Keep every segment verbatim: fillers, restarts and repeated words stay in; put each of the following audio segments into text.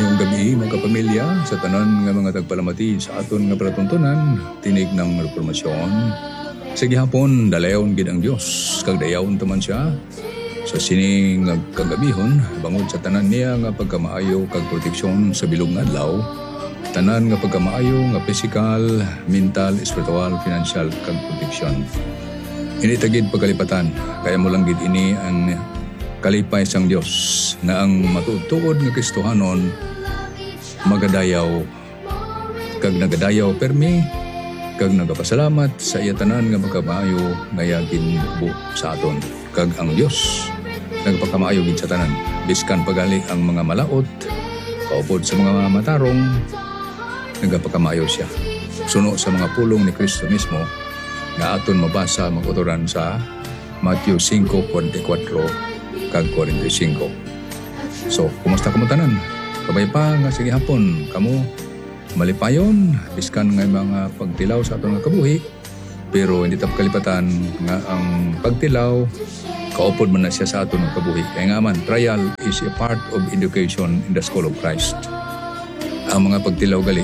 Mayong gabi mga kapamilya sa tanan nga mga tagpalamati sa aton nga palatuntunan tinig ng reformasyon. Sa gihapon dalayon gid ang Dios kag dayawon taman siya sa sining kagabihon bangod sa tanan niya nga pagkamaayo kag proteksyon sa bilog nga adlaw. Tanan nga pagkamaayo nga physical, mental, spiritual, financial kag proteksyon. Ini tagid pagkalipatan kaya mo lang gid ini ang kalipay sang Dios na ang matutuod nga Kristohanon magadayaw kag nagadayaw permi kag nagapasalamat sa iya tanan nga magkamaayo nga yagin bu sa aton kag ang Dios nagpakamaayo gid sa tanan biskan pagali ang mga malaot kaupod sa mga matarong nagpakamaayo siya suno sa mga pulong ni Kristo mismo nga aton mabasa maguturan sa Matthew five forty-four kag forty-five. So, kumusta kamo tanan? Kabay pa nga sige hapon kamo malipayon biskan nga mga pagtilaw sa aton nga kabuhi pero hindi tap kalipatan nga ang pagtilaw kaupod man na siya sa aton nga kabuhi. Kaya nga man, trial is a part of education in the school of Christ. Ang mga pagtilaw gali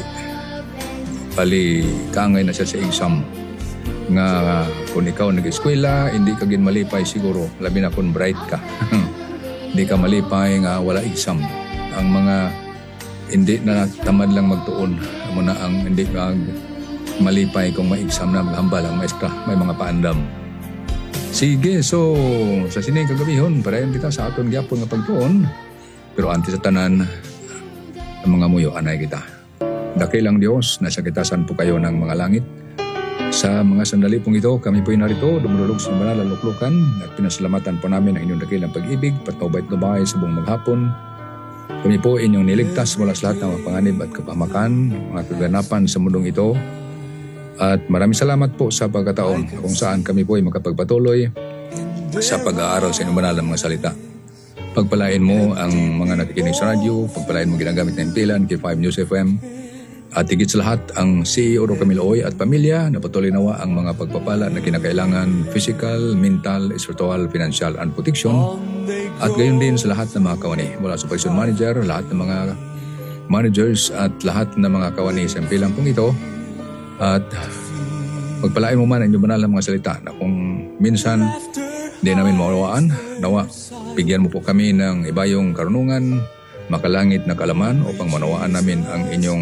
bali kaangay na siya sa exam nga kung ikaw nag-eskwela, hindi ka gin malipay siguro, labi na kung bright ka. Hindi ka malipay nga wala exam. Ang mga hindi na tamad lang magtuon, amo na ang hindi ka malipay kung may exam na maghambal ang maestra, may mga paandam. Sige, so sa sining kagabihon, parayon kita sa aton gyapon nga pagtuon, pero anti sa tanan, ang mga muyo anay kita. Dakilang Dios, nasa kitasan po kayo ng mga langit. Sa mga sandali pong ito, kami po'y narito, dumululog sa banal na luklukan at pinasalamatan po namin ang inyong dakilang pag-ibig, patnubay at gabay sa buong maghapon. Kami po inyong niligtas mula sa lahat ng mga panganib at kapahamakan, mga kaganapan sa mundong ito. At maraming salamat po sa pagkataon kung saan kami po'y makapagpatuloy sa pag-aaral sa inyong banal na mga salita. Pagpalain mo ang mga nakikinig sa radyo, pagpalain mo ginagamit na impilan, K five News F M, at higit sa lahat, ang C E O Ro Camilo Oy at pamilya na patuloy nawa ang mga pagpapala na kinakailangan physical, mental, spiritual, financial, and protection. At gayon din sa lahat ng mga kawani. Mula sa operation manager, lahat ng mga managers at lahat ng mga kawani sa impilang pong ito. At pagpalain mo man ang inyong banal na mga salita na kung minsan hindi namin mawawaan, nawa, bigyan mo po kami ng ibayong karunungan, makalangit na kalaman upang manawaan namin ang inyong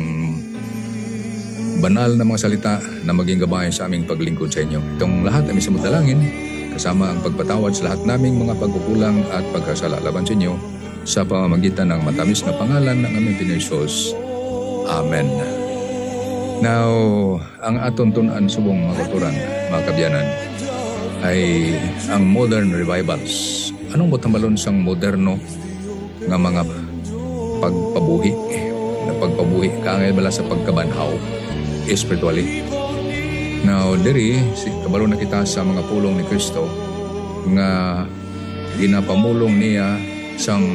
banal na mga salita na maging gabay sa aming paglingkod sa inyo. Itong lahat ay sa dalangin, kasama ang pagpatawad sa lahat naming mga pagkukulang at pagkasala laban sa inyo sa pamamagitan ng matamis na pangalan ng aming Pinoy-Jesus. Amen. Now, ang aton tunan subong makuturan, mga kabyanan, ay ang modern revivals. Anong botambalon sang moderno nga mga pagpabuhi na pagpabuhi kaangay bala sa pagkabanhaw spiritually. Now, diri, si, kabalo na kita sa mga pulong ni Kristo nga ginapamulong niya sang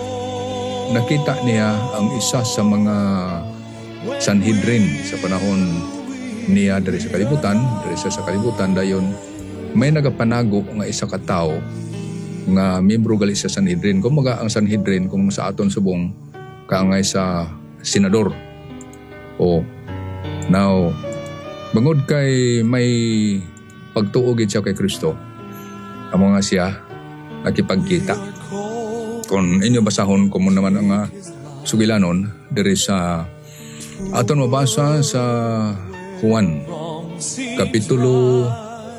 nakita niya ang isa sa mga Sanhedrin sa panahon niya dari sa kalibutan, dari sa, sa kalibutan dayon may nagapanago nga isa ka tawo nga miyembro gali sa Sanhedrin. Kumaga ang Sanhedrin kung sa aton subong kaangay sa senador. O now, bangod kay may pagtuogid siya kay Kristo, amo nga siya nakipagkita. Kung inyo basahon kung naman ang uh, sugilanon diri sa aton mabasa sa Juan kapitulo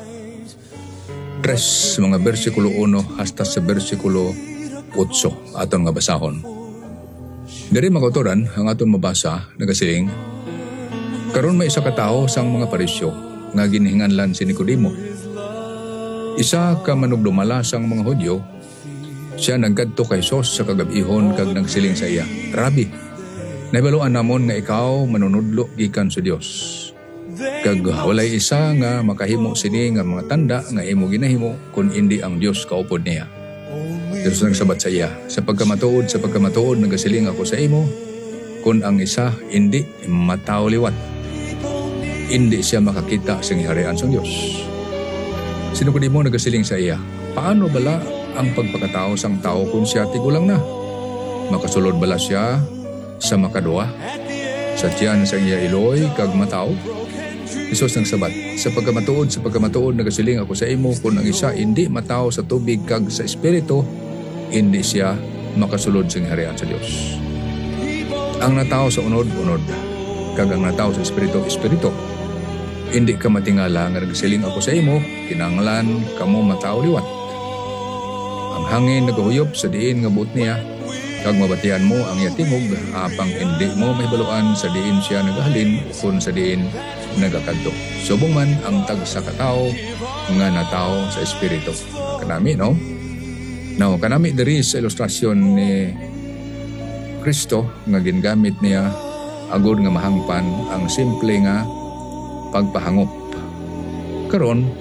tres, mga bersikulo one hasta sa bersikulo eight aton nga basahon. Diri magotoran ang aton mabasa nagasiling, karon may isa ka tawo sang mga parisyo nga ginhinganlan si Nicodemo. Isa ka manugdumala sang mga Hudyo. Siya nagkadto kay Sos sa kagabihon kag nagsiling sa iya, Rabi, nahibaluan namon nga ikaw manunudlo gikan sa Dios. Kag walay isa nga makahimo sini nga mga tanda nga imo ginahimo kun indi ang Dios kaupod niya. Dios nagsabat sa iya, sa pagkamatuod, sa pagkamatuod nagasiling ako sa imo, kun ang isa indi mataw liwat, hindi siya makakita sa harian sa Diyos. Sino ko di mo nagasiling sa iya, paano bala ang pagpakatao sang tao kung siya tigulang na? Makasulod bala siya sa makadua sa tiyan sa iya iloy kag mataw. Isos ng sabat, sa pagkamatuod, sa pagkamatuod, nagasiling ako sa imo, kung ang isa hindi mataw sa tubig kag sa espiritu, hindi siya makasulod sa harian sa Dios. Ang nataw sa unod, unod, kag ang nataw sa espiritu, espiritu. Hindi ka matingala nga nagasiling ako sa imo, kinanglan kamo mataw liwat. Ang hangin nagahuyop sa diin nga buot niya, kag mabatian mo ang iya tingog, apang hindi mo may baluan sa diin siya nagahalin, kung sa diin nagakadto. Subong man ang tag sa katao nga natao sa espiritu. Kanami, no? Now, kanami diri sa ilustrasyon ni Kristo nga gingamit niya agud nga mahangpan ang simple nga pagpahangop. Karon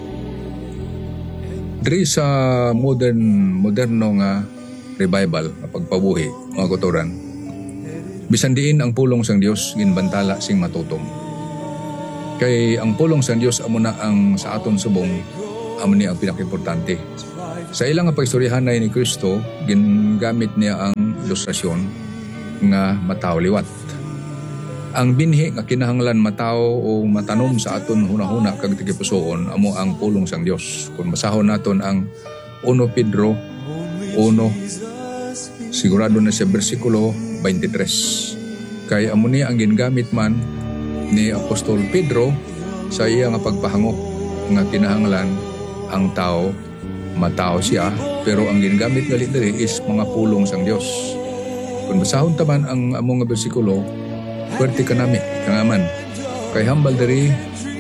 diri sa modern moderno nga revival nga pagpabuhi mga kutoran, bisan diin ang pulong sang Dios ginbantala sing matutom. Kay ang pulong sang Dios amo na ang sa aton subong, amo ni ang pinakaimportante. Sa ilang nga pagstoryahanay ni Kristo, gingamit niya ang ilustrasyon nga mataw liwat. Ang binhi nga kinahanglan mataw o matanom sa aton hunahuna kag tigipusoon amo ang pulong sang Dios. Kung basahon naton ang Uno Pedro uno, sigurado na siya bersikulo twenty-three. Kay amo ni ang gingamit man ni Apostol Pedro sa iya nga pagpahangop nga kinahanglan ang tao matao siya, pero ang gingamit gali diri is mga pulong sang Dios. Kung basahon taman ang among nga bersikulo, puwerte kanami kangaman kay hambal diri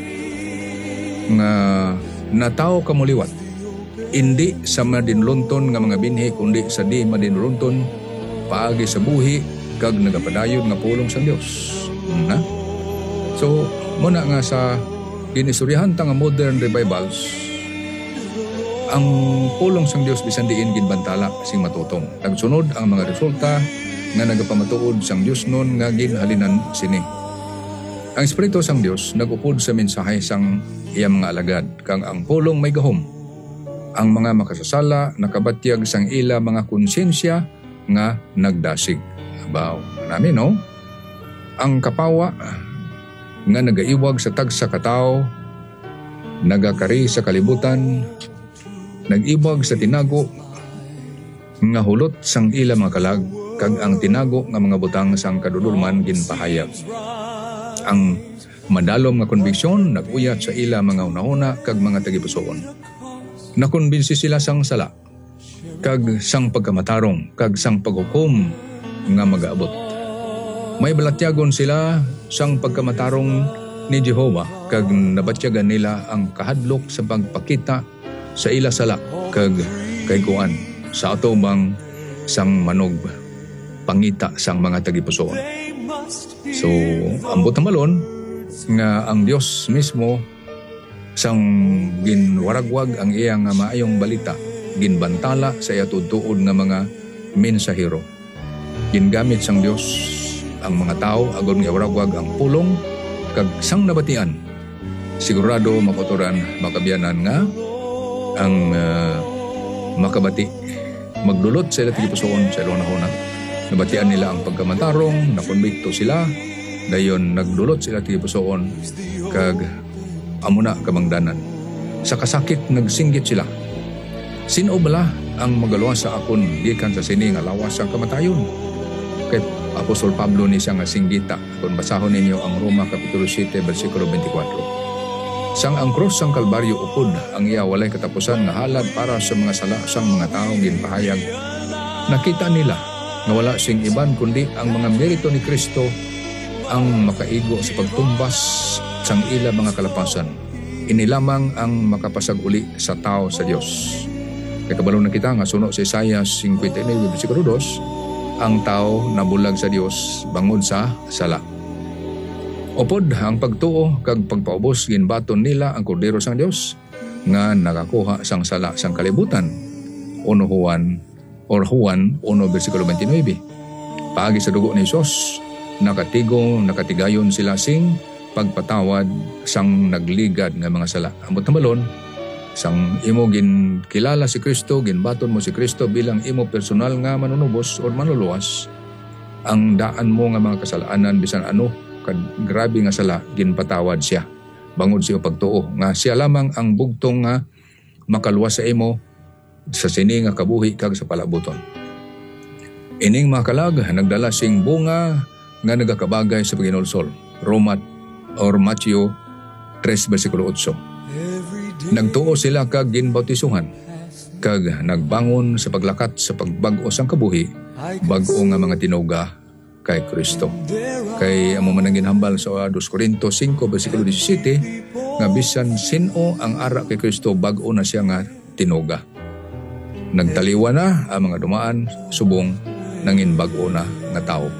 nga natao kamuliwat, hindi sa madinlunton nga mga binhi kundi sa di madinlunton paagi sa buhi kag nagapadayon nga pulong sang Dios. Na? So, muna nga sa ginisurihan ta nga modern revivals, ang pulong sang Dios bisan diin ginbantala sing matutong. Nagsunod ang mga resulta nga nagapamatuod sang Dios nun nga ginhalinan sini. Ang Espiritu sang Dios nagupod sa mensahe sang iyang mga alagad kang ang pulong may gahom. Ang mga makasasala nakabatyag sang ila mga konsensya nga nagdasig. Abaw, namin no? Ang kapawa nga nagaiwag sa tagsa katao, nagakari sa kalibutan, nag-ibag sa tinago nga hulot sang ila mga kalag, kag ang tinago nga mga butang sang kadudulman ginpahayag. Ang madalom nga konbiksyon nag-uyat sa ila mga unahuna kag mga tagipusoon. Nakonbinsi sila sang sala, kag sang pagkamatarong, kag sang paghukom nga mag-aabot. May balatyagon sila sang pagkamatarong ni Jehovah, kag nabatyagan nila ang kahadlok sa pagpakita sa ila sala kag kay kuan sa ato bang sang manog pangita sang mga tagipusoon. So, ambot na malon nga ang Dios mismo sang ginwaragwag ang iyang maayong balita, ginbantala sa iya tutuod nga mga mensahero. Gingamit sang Dios ang mga tao agon nga waragwag ang pulong kag sang nabatian. Sigurado makotoran makabiyanan nga ang uh, makabati magdulot sa ila tigipusoon sa ilona-huna. Nabatian nila ang pagkamantarong, nakonbikto sila, dayon nagdulot sila tigipusoon kag amuna kamangdanan. Sa kasakit nagsinggit sila. Sino bala ang magaluwas sa akon gikan sa sini nga lawas ang kamatayon? Kay Apostol Pablo ni siya nga singgita. Kung basahon ninyo ang Roma Kapitulo seven versikulo twenty-four. Sang ang krus sang Kalbaryo upod ang iya walay katapusan nga halad para sa mga sala sang mga taong ginpahayag. Nakita nila nga wala sing iban kundi ang mga merito ni Kristo ang makaigo sa pagtumbas sang ila mga kalapasan. Ini lamang ang makapasag-uli sa tao sa Dios. Kay kabalo na kita nga suno sa Isaiah fifty-nine versikulo two, ang tao nabulag sa Dios bangod sa sala. Upod ang pagtuo kag pagpaubos ginbaton nila ang kordero sang Dios nga nakakuha sang sala sang kalibutan. Uno Juan or Juan one versikulo twenty-nine. Paagi sa dugo ni Jesus, nakatigo, nakatigayon sila sing pagpatawad sang nagligad nga mga sala. Ambot na balon, sang imo gin kilala si Kristo, ginbaton mo si Kristo bilang imo personal nga manunubos o manuluwas, ang daan mo nga mga kasalanan bisan ano kad grabe nga sala ginpatawad siya bangod siya pagtuo nga siya lamang ang bugtong nga makaluwas sa imo sa sini nga kabuhi kag sa palabuton. Ining mga kalag nagdala sing bunga nga nagakabagay sa paginulsol. Roma or Matthew three versikulo eight. Nagtuo sila kag ginbautisuhan kag nagbangon sa paglakat sa pagbag-o sang kabuhi bag-o nga mga tinuga kay Kristo. Kay amo man ang ginhambal sa Second Corintios five versikulo seventeen nga bisan sino ang ara kay Kristo bag-o na siya nga tinuga. Nagtaliwa na ang mga dumaan subong nangin bag-o na nga tao.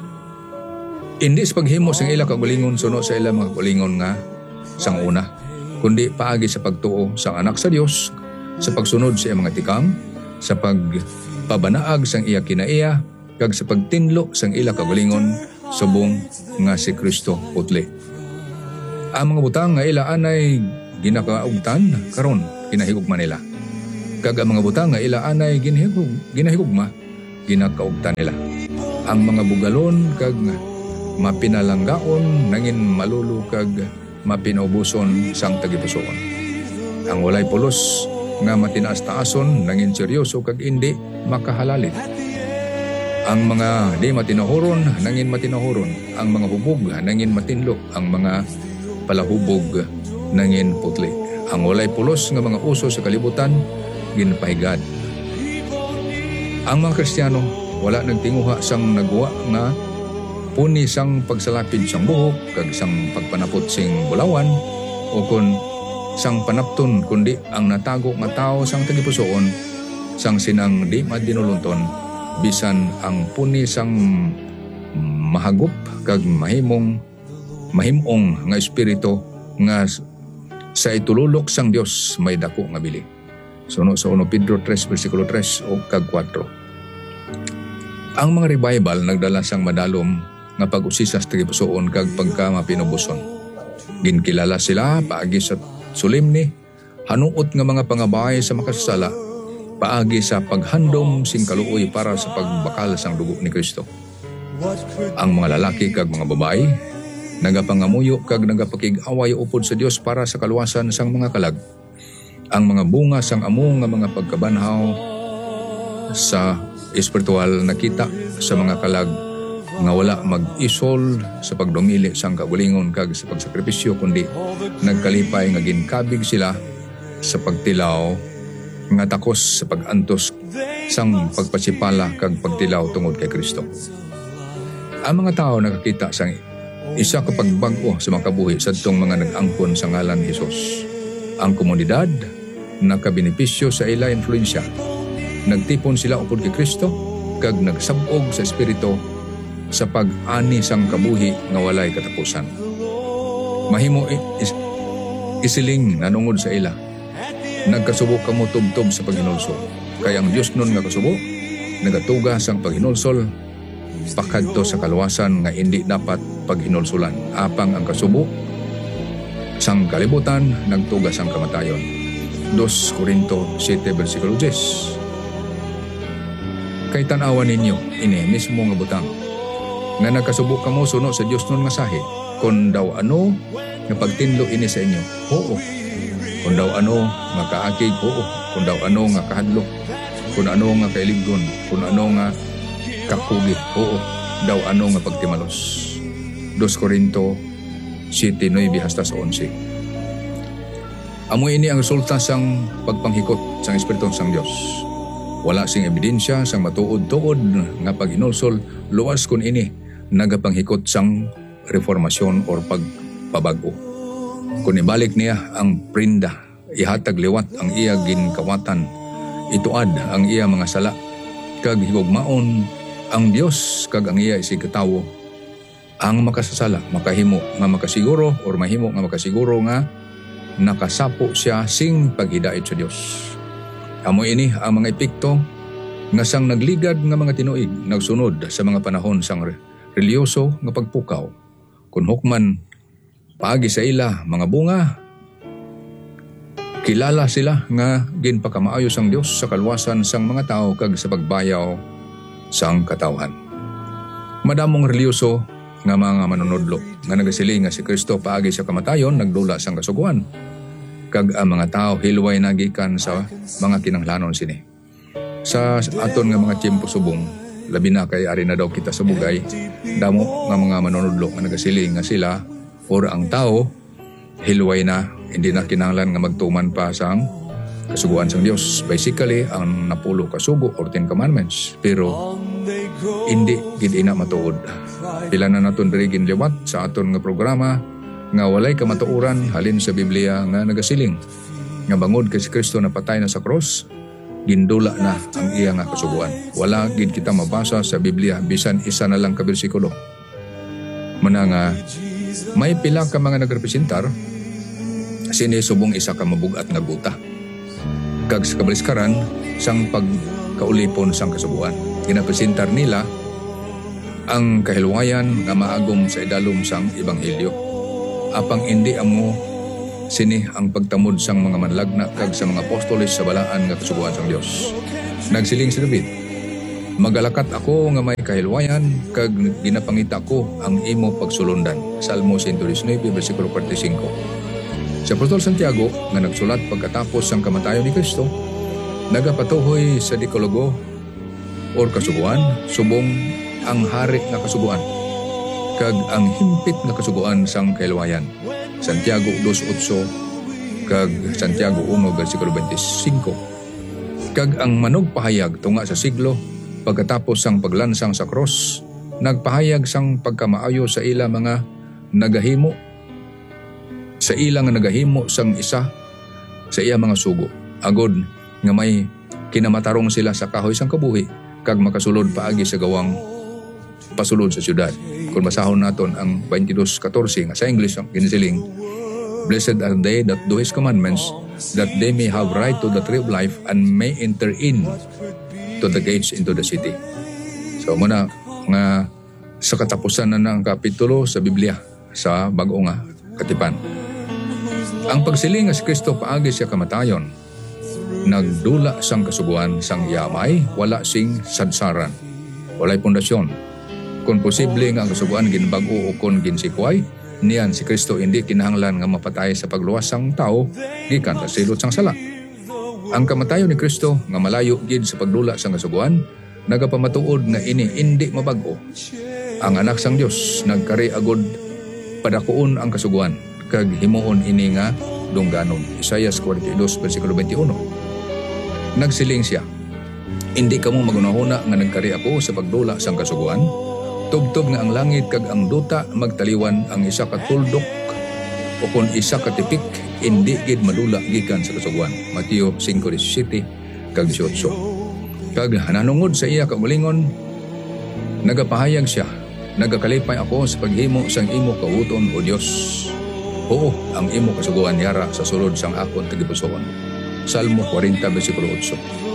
Hindi sa paghimo sang ila kagulingon suno sa ila mga kagulingon nga sang una, kundi paagi sa pagtuo sang anak sa Dios, sa pagsunod sa iya mga tikam, sa pagpabanaag sang iya kinaiya, kag sa pagtinlo sang ila kagulingon subong nga si Kristo putli. Ang mga butang nga ila anay ginakaugtan karon kinahigugma nila. Kag ang mga butang nga ila anay ginahigug ginahigugma ginakaugtan nila. Ang mga bugalon kag mapinalanggaon nangin malulu kag mapinaubuson sang tagipusoon. Ang walay pulos nga matinaas-taason nangin seryoso kag indi makahalalin. Ang mga di matinahuron nangin matinahuron, ang mga hubog nangin matinlo, ang mga palahubog nangin putli. Ang walay pulos nga mga uso sa kalibutan ginpahigad. Ang mga Kristiyano wala nagtinguha sang nagwa nga puni sang pagsalapid sang buhok kag sang pagpanapot sing bulawan o kun sang panapton kundi ang natago nga tao sang tagipusoon sang sinang di madinulunton bisan ang puni sang mahagop kag mahimong mahimong nga espiritu nga sa itululok sang Dios may dako nga bili. Suno sa First Pedro three versikulo three o kag four. Ang mga revival nagdala sang madalom nga pag-usisa sa tagipusoon kag pagka mapinubuson. Ginkilala sila paagi sa solemne, hanuot nga mga pangabay sa makasasala, paagi sa paghandom sing kaluoy para sa pagbakal sang dugo ni Kristo. Ang mga lalaki kag mga babae nagapangamuyo kag nagapakig-away upod sa Dios para sa kaluwasan sang mga kalag. Ang mga bunga sang amo nga mga pagkabanhaw sa espiritual nakita sa mga kalag nga wala mag-isol sa pagdumili sang kagulingon kag sa pagsakripisyo kundi nagkalipay nga ginkabig sila sa pagtilaw nga takos sa pag-antos sang pagpasipala kag pagtilaw tungod kay Kristo. Ang mga tao nakakita sang isa ka pagbago sa mga kabuhi sadtong mga nag-angkon sa ngalan ni Hesus. Ang komunidad nakabenepisyo sa ila influensya. Nagtipon sila upod kay Kristo kag nagsabog sa espiritu sa pag-ani sang kabuhi nga walay katapusan. Mahimo is, isiling nanungod sa ila. Nagkasubo kamo tubtob sa paghinulsol. Kaya ang Dios nun nga kasubo nagatuga sang paghinulsol pakadto sa kaluwasan nga hindi dapat paghinulsulan. Apang ang kasubo sang kalibutan nagtuga sang kamatayon. Second Corintios seven versikulo ten. Kay tanawan ninyo ini mismo nga butang nga nagkasubo kamo suno sa Dios nun nga sahi. Kung daw ano nga pagtinlo ini sa inyo, oo. Kung daw ano nga kaakig, oo. Kung daw ano nga kahadlok, kung ano nga kailigon, kung ano nga kakugi, oo. Daw ano nga pagtimalos. Second Corintios seven nine hasta sa eleven. Amo ini ang resulta sang pagpanghikot sang Espiritu sang Dios. Wala sing ebidensya sang matuod-tuod nga paghinulsol luwas kun ini nagapanghikot sang reformasyon or pagpabag-o. Kung ibalik niya ang prinda, ihatag liwat ang iya ginkawatan, ituad ang iya mga sala, kag higugmaon ang Dios kag ang iya isigatawo, ang makasasala, makahimo nga makasiguro or mahimo nga makasiguro nga nakasapo siya sing paghidait sa Dios. Amo ini ang mga epekto nga sang nagligad nga mga tinuig nagsunod sa mga panahon sang relyoso nga pagpukaw. Kun hukman paagi sa ila mga bunga, kilala sila nga ginpakamaayo sang Dios sa kalwasan sang mga tao kag sa pagbayaw sang katawhan. Madamong reliyoso nga mga manunodlo nga nagasiling nga si Kristo paagi sa kamatayon nagdula sang kasuguan. Kag ang mga tao hilway nagikan sa mga kinanglanon sini. Sa aton nga mga tiempo subong, labi na kay ari na daw kita sa bugay, damo nga mga manunodlo nga nagasiling nga sila or ang tao hilway na, hindi na kinahanglan nga magtuman pa sang kasuguan sang Dios. Basically, ang napulo kasugo or Ten Commandments. Pero hindi gid ina matuod. Pila na naton diri ginliwat sa aton nga programa nga walay kamatuoran halin sa Biblia nga nagasiling nga bangod kay si Kristo na patay na sa cross, gindula na ang iya nga kasuguan. Wala gid kita mabasa sa Biblia bisan isa na lang ka bersikulo. Muna nga may pila ka mga nagrepresentar sini subong isa ka mabugat nga guta. Kag sa kabaliskaran sang pagkaulipon sang kasuguan. Ginapresentar nila ang kahilwayan nga maagom sa idalom sang ebanghelyo. Apang hindi amo sini ang pagtamod sang mga manlagna kag sa mga apostoles sa balaan nga kasuguan sang Dios. Nagsiling si David, magalakat ako nga may kahilwayan kag ginapangita ko ang imo pagsulundan. Salmo one nineteen versikulo forty-five. Si Apostol Santiago nga nagsulat pagkatapos sang kamatayon ni Kristo, nagapatuhoy sa Dekalogo or kasuguan subong ang hari nga kasuguan kag ang himpit nga kasuguan sang kailwayan. Santiago two eight kag Santiago one versikulo twenty-five. Kag ang manog pahayag tunga sa siglo pagkatapos sang paglansang sa cross, nagpahayag sang pagkamaayo sa ila mga nagahimo sa ila nga nagahimo sang isa sa iya mga sugo. Agod nga may kinamatarong sila sa kahoy sang kabuhi kag makasulod paagi sa gawang pasulod sa syudad. Kung masahon naton ang twenty-two fourteen nga sa English ang ginisiling, blessed are they that do His commandments, that they may have right to the tree of life and may enter in to the gates into the city. So muna nga sa katapusan na ng kapitulo sa Biblia sa bag-o nga katipan. Ang pagsiling nga si Kristo paagi siya kamatayon, nagdula sang kasuguan sang yamay, wala sing sadsaran, walay pundasyon. Kung posible nga ang kasuguan ginbag-o o kung ginsikway, niyan si Kristo hindi kinahanglan nga mapatay sa pagluwas sang tao gikan sa silot sang sala. Ang kamatayon ni Kristo nga malayo gid sa pagdula sang kasuguan, nagapamatuod nga ini hindi mabag-o. Ang anak sang Dios nagkari agod padakuon ang kasuguan kag himuon ini nga dungganon. Isaiah forty-two versikulo twenty-one. Nagsiling siya, hindi kamo magunahuna nga nagkari ako sa pagdula sang kasuguan. Tubtob nga ang langit kag ang duta magtaliwan, ang isa ka tuldok o kung isa ka tipik hindi gid madula gikan sa kasuguan. Mateo five seventeen kag eighteen. Kag nanungod sa iya kaugalingon, nagapahayag siya, nagakalipay ako sa paghimo sang imo kauton o Dios. Oo, ang imo kasuguan yara sa sulod sang akon tagipusoon. Salmo forty versikulo eight.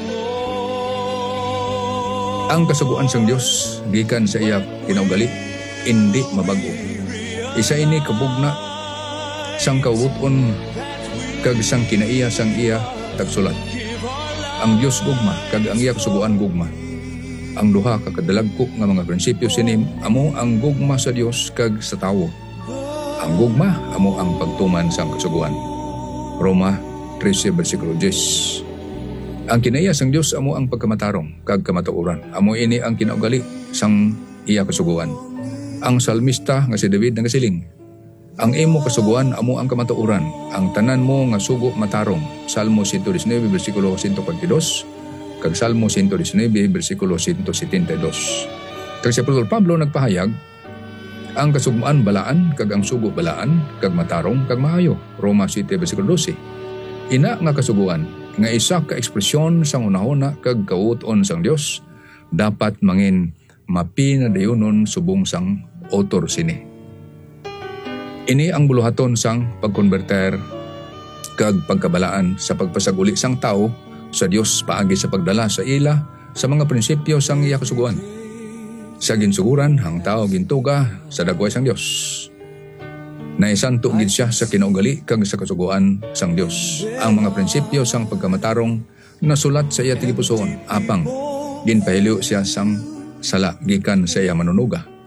Ang kasuguan sang Dios gikan sa iya kinaugali hindi mabago. Isa ini kabugna sang kawuton kag sang kinaiya sang iya tagsulat. Ang Dios gugma kag ang iya kasuguan gugma. Ang duha ka kadalagko nga mga prinsipyo sinim amo ang gugma sa Dios kag sa tawo. Ang gugma amo ang pagtuman sang kasuguan. Roma thirteen versikulo ten. Ang kinaiya sang Dios amo ang pagkamatarong kag kamatuoran. Amo ini ang kinaugali sang iya kasuguan. Ang salmista nga si David nagasiling, ang imo kasuguan amo ang kamatuoran, ang tanan mo nga sugo matarong. Salmo one nineteen versikulo one forty-two kag Salmo one nineteen versikulo one seventy-two. Kag si Apostol Pablo nagpahayag, ang kasuguan balaan kag ang sugo balaan kag matarong kag maayo. Roma seven versikulo twelve. Ina nga kasuguan nga isa ka ekspresyon sang unahona kag kauton sang Dios dapat mangin mapinadayonon subong sang autor sini. Ini ang buluhaton sang pagkonverter kag pagkabalaan sa pagpasaguli sang tao sa Dios paagi sa pagdala sa ila sa mga prinsipyo sang iya kasuguan. Sa ginsuguran ang tao gintuga sa dagway sang Dios. Naisanto gid siya sa kinaugali kag sa kasuguan sang Dios. Ang mga prinsipyo sang pagkamatarong nasulat sa iya tigipusoon apang ginpahiliw siya sang sala gikan sa iya manunuga.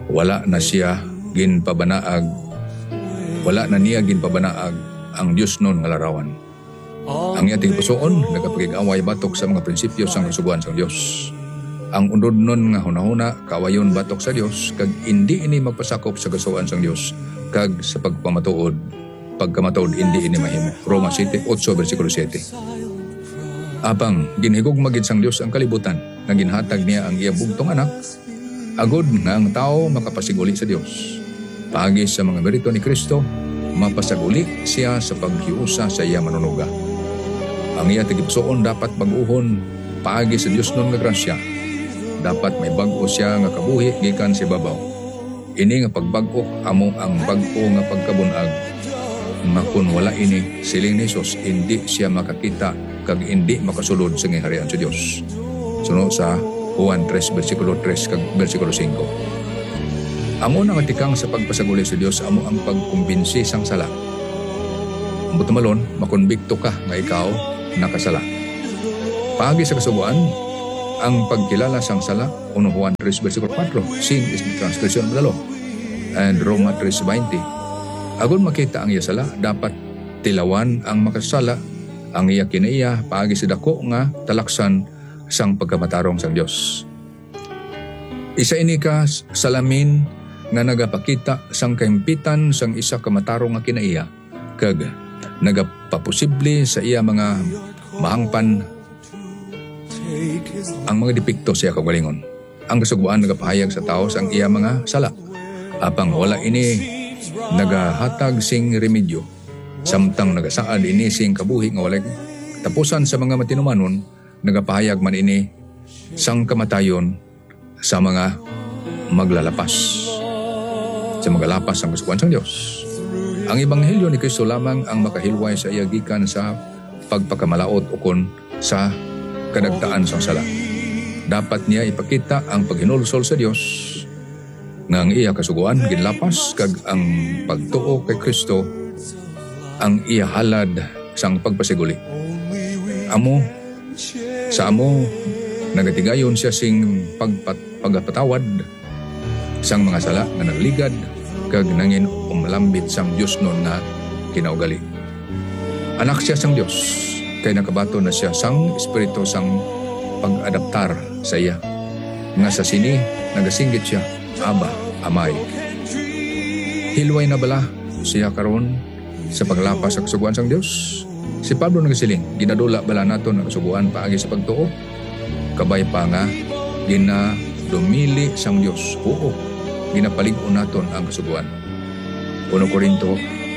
wala na siya ginpabanaag, wala na niya ginpabanaag ang Dios nun nga larawan. Ang iya tigpusoon nagapagig-away batok sa mga prinsipyo sang kasuguan sang Dios. Ang unod nun nga hunahuna kaawayon batok sa Dios kag hindi ini magpasakop sa kasuguan sang Dios kag sa pagpamatuod pagkamatuod hindi ini mahimo. Roma eight, versikulo seven. Apang ginhigog magid sang Dios ang kalibutan nga ginhatag niya ang iya bugtong anak agod nga ang tao makapasiguli sa Dios. Paagi sa mga merito ni Kristo, mapasaguli siya sa paghiusa sa iya manunuga. Ang iya tigipsoon dapat baguhon paagi sa Dios nun nga grasya. Dapat may bag-o siya nga kabuhi gikan sa babaw. Ini nga pagbag-o amo ang bag-o nga pagkabunag. Nga kun wala ini siling ni Jesus, hindi siya makakita kag hindi makasulod sa ngiharian sa Dios. Sunod sa Juan three, versikulo three kag versikulo five. Amo na nga tikang sa pagpasaguli sa Dios amo ang pagkumbinsi sang sala. Butumalon, makonbikto ka nga ikaw nakasala. Paagi sa kasubuan, ang pagkilala sang sala, one Juan three, versikulo four, sin is the transgression of the law. And Roma three twenty. Agon makita ang iya sala, dapat tilawan ang makasala, ang iya kinaiya, paagi sa dako nga talaksan sang pagkamatarong sang Dios. Isa ini ka salamin nga nagapakita sang kaimpitan sang isa ka matarong nga kinaiya, kag nagapaposible sa iya mga mahangpan ang mga depekto siya kagalingon. Ang kasugbuan nagapahayag sa tao sang iya mga sala. Apang wala ini nagahatag sing remedyo. Samtang nagasaad ini sing kabuhi nga walay tapusan sa mga matinumanon, nagapahayag man ini sang kamatayon sa mga maglalapas. Sa magalapas ang kasukuan sang Dios. Ang ebanghelyo ni Kristo lamang ang makahilway sa iya gikan sa pagpakamalaot ukon sa kadagtaan sang sala. Dapat niya ipakita ang paghinulsol sa Dios nga ang iya kasuguan ginlapas kag ang pagtuo kay Kristo ang iya halad sang pagpasiguli. Amo sa amo nagatigayon siya sing pagpat, pagpatawad sang mga sala nga nagligad kag nangin umalambit sang Dios nun nga kinaugali. Anak siya sang Dios kay nakabato na siya sang espiritu sang pag-adaptar sa iya. Nga sa sini nagasinggit siya, Aba, Amay. Hilway na bala siya karon sa paglapas sa kasuguan sang Dios. Si Pablo nagasiling, ginadula bala naton ang kasuguan paagi sa pagtuo. Kabay pa nga ginadumili sang Dios. Oo, ginapalig-on naton ang kasuguan. Uno Korinto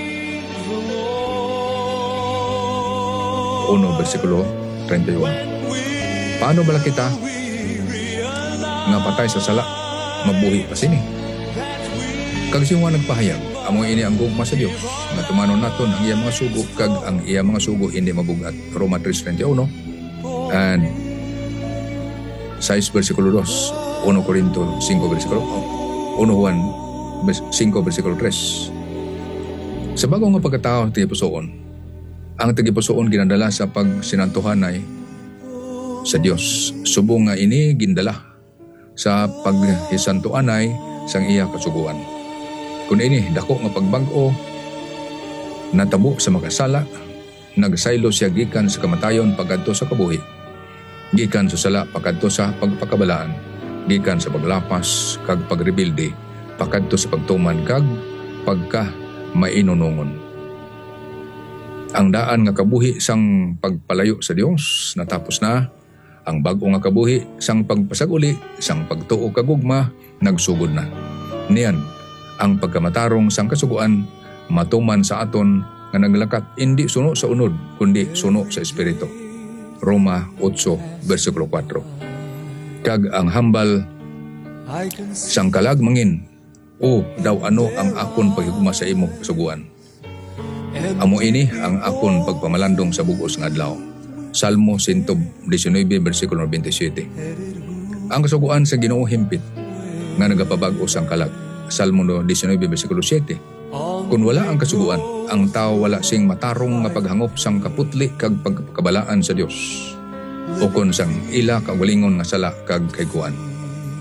one, versikulo thirty-one. Paano bala kita nga patay sa sala, mabuhi pa sini? Kag siya nagpahayag, amo ini ang gugma sa Dios, nga tumanon naton ang iya mga sugo, kag ang iya mga sugo hindi mabugat. Roma three thirty-one and six versikulo two, one Korinto five versikulo one Juan five versikulo three. Sa bagong nga pagkatao tigipusoon, ang tigipusoon ginadala sa pagsinantuhanay sa Dios. Subong nga ini gindala sa paghisantuanay sang iya kasuguan. Kung ini dako nga pagbag-o natabo sa makasala, nagsaylo siya gikan sa kamatayon pagkadto sa kabuhi, gikan sa sala pagkadto sa pagpakabalaan, gikan sa paglapas kag pagrebilde pagkadto sa pagtuman kag pagka mainunungon. Ang daan nga kabuhi sang pagpalayo sa Dios natapos na. Ang bag-o nga kabuhi sang pagpasaguli, sang pagtuo kagugma, nagsugod na. Niyan, ang pagkamatarong sang kasuguan, matuman sa aton nga naglakat, hindi suno sa unod, kundi suno sa espiritu. Roma eight, versikulo four. Kag ang hambal sang kalagmangin, o daw ano ang akon paghigugma sa imo kasuguan. Amo ini ang akon pagpamalandong sa bugos nga adlaw. Salmo one nineteen, versikulo twenty-seven. Ang kasuguan sa Ginoo himpit nga nagapabag-o sang kalag. Salmo nineteen, versikulo seven. Kung wala ang kasuguan, ang tao wala sing matarong nga paghangop sang kaputli kag pagkabalaan sa Dios. O kon sang ila kagalingon nga sala kag kaykuan.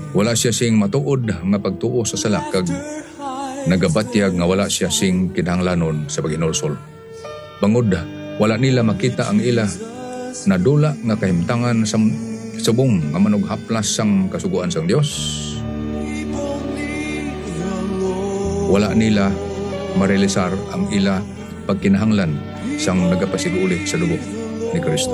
Wala siya sing matuod nga pagtuo sa sala kag nagabatyag nga wala siya sing kinahanglanon sa paghinulsol. Bangod, wala nila makita ang ila na dula nga kahimtangan sa subong nga manughaplas sang kasuguan sang Dios. Wala nila marealisar ang ila pagkinahanglan sang nagapasiguli sa dugo ni Kristo.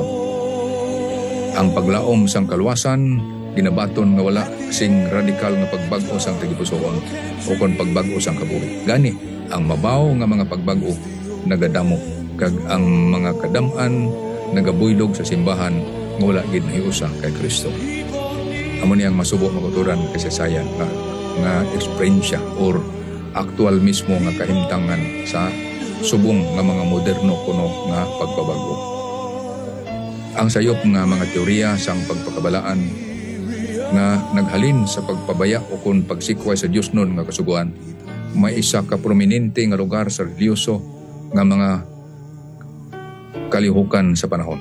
Ang paglaom sang kaluwasan ginabaton nga wala sing radikal nga pagbago sang tagipusoon o kon pagbago sang kabuhi. Gani ang mabaw nga mga pagbago nagadamo kag ang mga kadam-an nagabuylog sa simbahan nga wala gid nahiusa kay Kristo. Amo niyang masubo makuturan kasaysayan nga nga eksperyensya or aktual mismo nga kahimtangan sa subong nga mga moderno kuno nga pagbabago. Ang sayop nga mga teorya sang pagpakabalaan nga naghalin sa pagpabaya o kung pagsikway sa Diyos nun nga kasuguan, may isa ka prominente nga lugar sa reliyoso nga mga kalihukan sa panahon.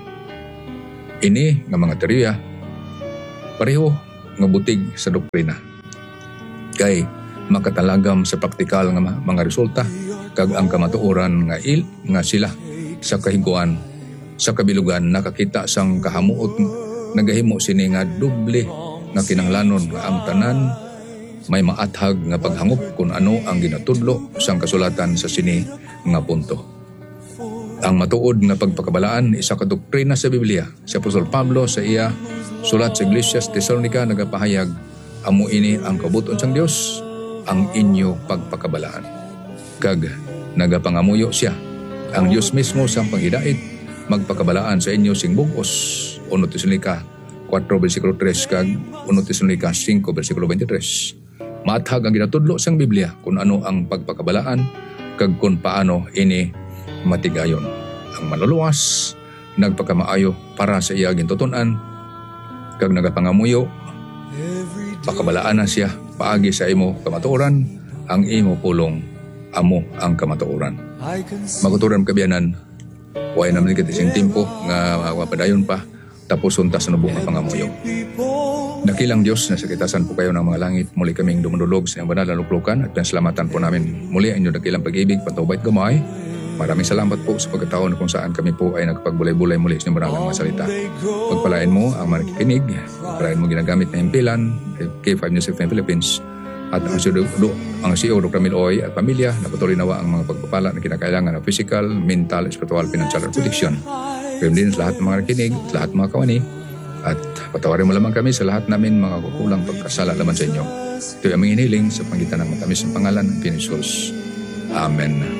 Ini nga mga teorya pareho nga butig sa doktrina. Kay makatalagam sa praktikal nga mga resulta kag ang kamatuoran nga il nga sila sa kahiguan sa kabilugan nakakita sang kahamuot nagahimo sini nga doble nga kinahanglanon nga ang tanan may maathag nga paghangop kung ano ang ginatudlo sang kasulatan sa sini nga punto. Ang matuod nga pagpakabalaan isa ka doktrina sa Biblia. Si Apostol Pablo sa iya sulat sa Iglesia sa Tesalonica nagapahayag, amo ini ang kabuton sang Dios, ang inyo pagpakabalaan. Kag nagapangamuyo siya ang Dios mismo sang panghidait magpakabalaan sa inyo sing bugos. Uno Tesalonica four versikulo three kag Uno Tesalonica five versikulo twenty-three. Maathag ang ginatudlo sang Biblia kung ano ang pagpakabalaan kag kung paano ini matigayon. Ang maluluwas nagpakamaayo para sa iya gintuton-an kag nagapangamuyo pakabalaan na siya paagi sa imo kamatuoran ang imo pulong amo ang kamatuoran. Maguturan kabiyanan way naman kita sing tempo nga mapadayon pa tapos untas na buong pangamuyo. Nakilang Diyos na sa kitasan po kayo ng mga langit, muli kaming dumudulog sa iyong banal na luklukan at pinsalamatan po namin muli ang inyong dakilang pag-ibig, patubay at gamay. Maraming salamat po sa pagkataon kung saan kami po ay nagpagbulay-bulay muli sa inyong banal na mga salita. Pagpalain mo ang mga nakikinig, pagpalain mo ginagamit na himpilan, K five News F M Philippines, at ang C E O Doctor Miloy at pamilya na patuloy nawa ang mga pagpapala na kinakailangan ng physical, mental, spiritual, financial, at protection. Kaya din sa lahat ng mga nakikinig, sa lahat ng mga kawani, at patawarin mo lamang kami sa lahat namin mga kukulang pagkasala laban sa inyo. Ito ay aming hiniling sa pangitan ng matamis ng pangalan ng Pinoy Jesus. Amen.